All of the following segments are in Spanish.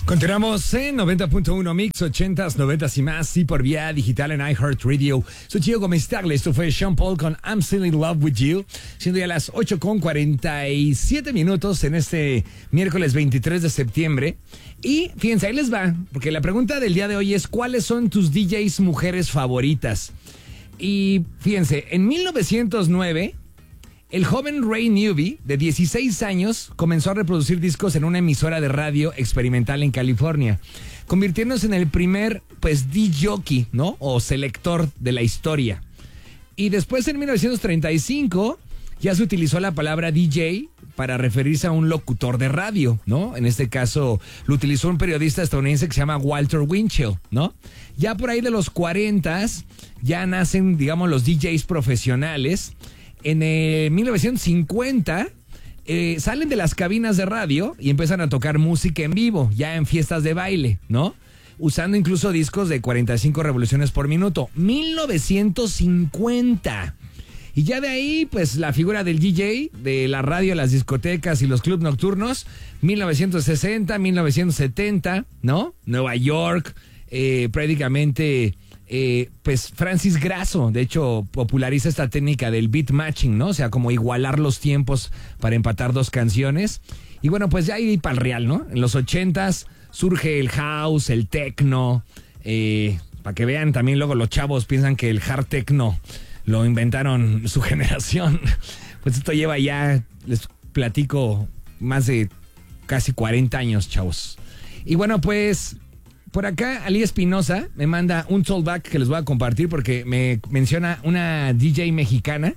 Continuamos en 90.1 Mix, 80s, 90s y más, y por vía digital en iHeartRadio. Soy Gio Gómez Tagle, esto fue Sean Paul con I'm Still in Love with You, siendo ya las 8:47 en este miércoles 23 de septiembre. Y fíjense, ahí les va, porque la pregunta del día de hoy es: ¿cuáles son tus DJs mujeres favoritas? Y fíjense, en 1909... el joven Ray Newby, de 16 años, comenzó a reproducir discos en una emisora de radio experimental en California, convirtiéndose en el primer, DJ, ¿no? O selector de la historia. Y después, en 1935, ya se utilizó la palabra DJ para referirse a un locutor de radio, ¿no? En este caso, lo utilizó un periodista estadounidense que se llama Walter Winchell, ¿no? Ya por ahí de los 40s, ya nacen, digamos, los DJs profesionales. En 1950 salen de las cabinas de radio y empiezan a tocar música en vivo, ya en fiestas de baile, ¿no? Usando incluso discos de 45 revoluciones por minuto. 1950. Y ya de ahí, la figura del DJ, de la radio, las discotecas y los clubs nocturnos. 1960, 1970, ¿no? Nueva York, prácticamente... Francis Grasso, de hecho, populariza esta técnica del beat matching, ¿no? O sea, como igualar los tiempos para empatar dos canciones. Y bueno, ya ahí para el real, ¿no? En los 80s surge el house, el techno. Para que vean, también luego los chavos piensan que el hard techno lo inventaron su generación. Pues esto lleva ya, les platico, más de casi 40 años, chavos. Y bueno, por acá, Ali Espinosa me manda un tollback que les voy a compartir porque me menciona una DJ mexicana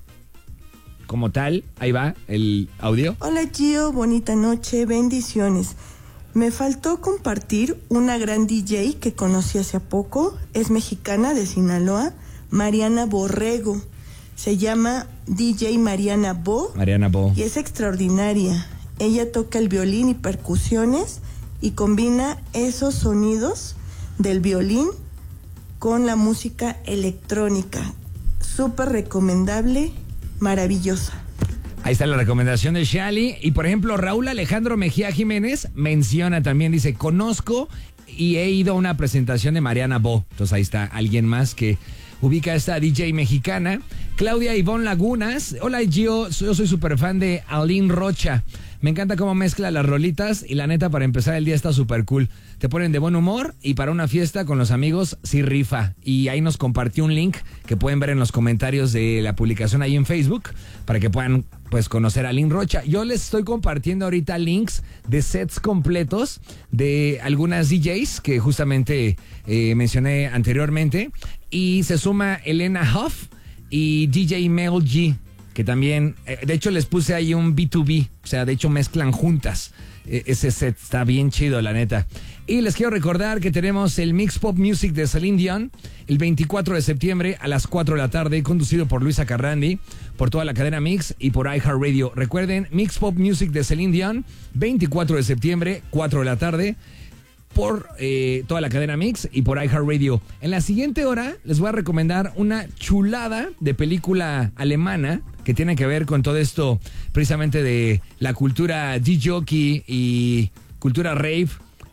como tal. Ahí va el audio. Hola Gio, bonita noche, bendiciones. Me faltó compartir una gran DJ que conocí hace poco. Es mexicana, de Sinaloa, Mariana Borrego. Se llama DJ Mariana Bo. Y es extraordinaria. Ella toca el violín y percusiones y combina esos sonidos del violín con la música electrónica. Súper recomendable, maravillosa. Ahí está la recomendación de Shali. Y por ejemplo, Raúl Alejandro Mejía Jiménez menciona también, dice: conozco y he ido a una presentación de Mariana Bo. Entonces ahí está alguien más que ubica a esta DJ mexicana. Claudia Ivonne Lagunas: hola Gio, yo soy súper fan de Aline Rocha. Me encanta cómo mezcla las rolitas y la neta, para empezar el día está súper cool. Te ponen de buen humor y para una fiesta con los amigos sí rifa. Y ahí nos compartió un link que pueden ver en los comentarios de la publicación ahí en Facebook para que puedan conocer a Aline Rocha. Yo les estoy compartiendo ahorita links de sets completos de algunas DJs que justamente mencioné anteriormente. Y se suma Elena Huff y DJ Mel G, que también, de hecho les puse ahí un B2B, o sea, de hecho mezclan juntas. Ese set está bien chido, la neta. Y les quiero recordar que tenemos el Mix Pop Music de Celine Dion el 24 de septiembre a las 4 de la tarde, conducido por Luisa Carrandi, por toda la cadena Mix y por iHeartRadio. Recuerden, Mix Pop Music de Celine Dion, 24 de septiembre, 4 de la tarde, por toda la cadena Mix y por iHeartRadio. En la siguiente hora les voy a recomendar una chulada de película alemana que tiene que ver con todo esto, precisamente de la cultura DJ y cultura rave.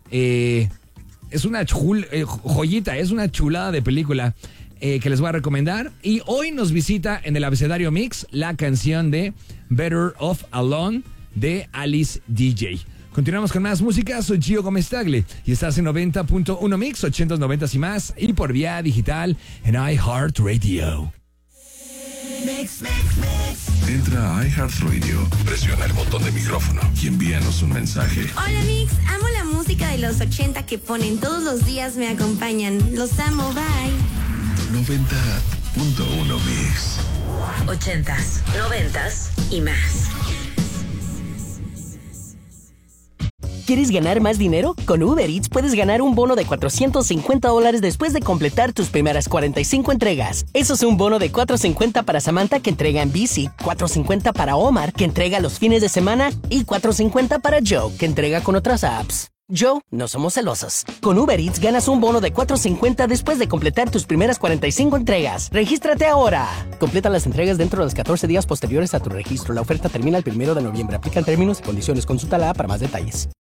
Es una joyita, es una chulada de película que les voy a recomendar. Y hoy nos visita en el Abecedario Mix la canción de Better Off Alone de Alice DJ. Continuamos con más música. Soy Gio Gómez Tagle y estás en 90.1 Mix, 80s, 90s y más, y por vía digital en iHeartRadio. Entra a iHeartRadio, presiona el botón de micrófono y envíanos un mensaje. Hola Mix, amo la música de los 80 que ponen todos los días, me acompañan. Los amo, bye. 90.1 Mix. 80s, 90s y más. ¿Quieres ganar más dinero? Con Uber Eats puedes ganar un bono de $450 después de completar tus primeras 45 entregas. Eso es un bono de $450 para Samantha, que entrega en bici, $450 para Omar, que entrega los fines de semana, y $450 para Joe, que entrega con otras apps. Joe, no somos celosos. Con Uber Eats ganas un bono de $450 después de completar tus primeras 45 entregas. ¡Regístrate ahora! Completa las entregas dentro de los 14 días posteriores a tu registro. La oferta termina el 1 de noviembre. Aplican términos y condiciones. Consulta la app para más detalles.